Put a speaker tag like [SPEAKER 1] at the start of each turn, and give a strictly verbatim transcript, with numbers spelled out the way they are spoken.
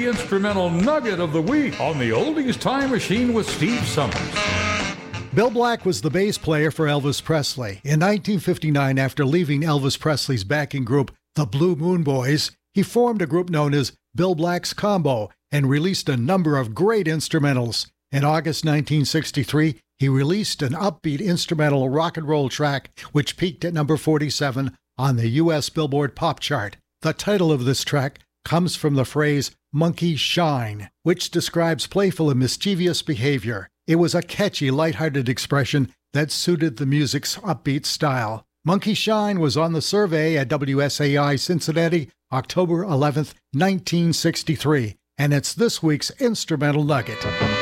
[SPEAKER 1] the instrumental nugget of the week on the Oldies Time Machine with Steve Summers.
[SPEAKER 2] Bill Black was the bass player for Elvis Presley. In nineteen fifty-nine, after leaving Elvis Presley's backing group, the Blue Moon Boys, he formed a group known as Bill Black's Combo and released a number of great instrumentals. In August nineteen sixty-three, he released an upbeat instrumental rock and roll track which peaked at number forty-seven on the U S Billboard Pop Chart. The title of this track comes from the phrase "monkey shine," which describes playful and mischievous behavior. It was a catchy, lighthearted expression that suited the music's upbeat style. Monkey Shine was on the survey at W S A I Cincinnati, October eleventh, nineteen sixty-three, and it's this week's Instrumental Nugget.